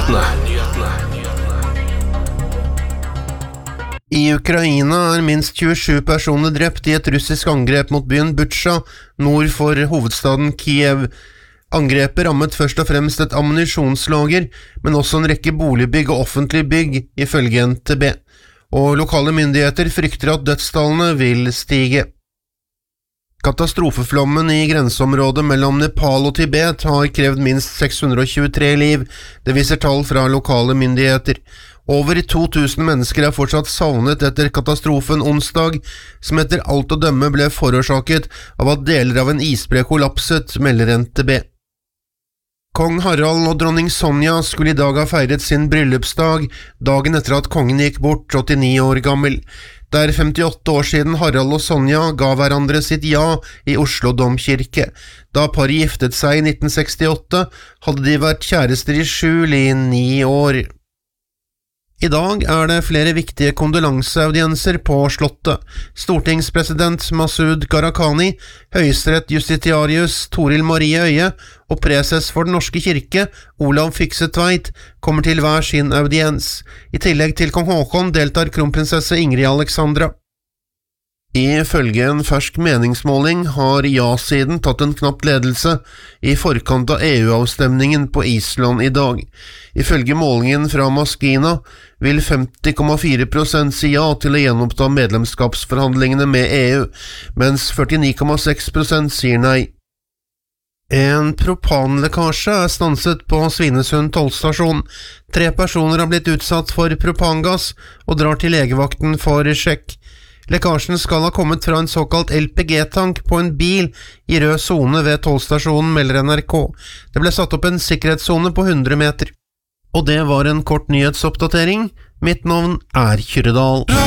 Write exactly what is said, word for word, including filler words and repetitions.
I Ukraina er minst tjuesju personer drept i et russisk angrep mot byen Butsja, nord for hovedstaden Kiev. Angrepet rammet først og fremst et ammunisjonslager, men også en rekke boligbygg og offentlige bygg, ifølge N T B. Og lokale myndigheter frykter at dødstallene vil stige. Katastrofeflommen i grenseområdet mellom Nepal og Tibet har krevd minst seks hundre og tjuetre liv, det viser tall fra lokale myndigheter. Over to tusen mennesker er fortsatt savnet etter katastrofen onsdag, som etter alt å dømme ble forårsaket av at deler av en isbre kollapset, melder N T B. Kong Harald og dronning Sonja skulle i dag ha feiret sin bryllupsdag, dagen etter at kongen gikk bort, åttini år gammel. Det er femtiåtte år siden Harald og Sonja ga hverandre sitt ja i Oslo domkirke. Da paret giftet seg i nitten sekstiåtte, hadde de vært kjærester i skjul i ni år. I dag er det flere viktige kondolanseaudienser på slottet. Stortingspresident Masud Gharahkhani, høyesterettsjustitiarius Toril Marie Øye og preses for Den norske kirke, Olav Fiksetveit, kommer til hver sin audiens. I tillegg til kong Håkon deltar kronprinsesse Ingrid Alexandra. Ifølge en fersk meningsmåling har ja-siden tatt en knapp ledelse i forkant av E U-avstemningen på Island i dag. Ifølge målingen fra Maskina vil femti komma fire prosent si ja til å gjenoppta medlemskapsforhandlingene med E U, mens førtini komma seks prosent sier nei. En propanlekkasje er stanset på Svinesund tollstasjon. Tre personer har blitt utsatt for propangass og drar til legevakten for sjekk. Lekkasjen skal ha kommet fra en såkalt L P G-tank på en bil i rød zone ved tollstasjonen, melder N R K. Det ble satt opp en sikkerhetszone på hundre meter. Og det var en kort nyhetsoppdatering. Mitt navn er Kyrre Dahl.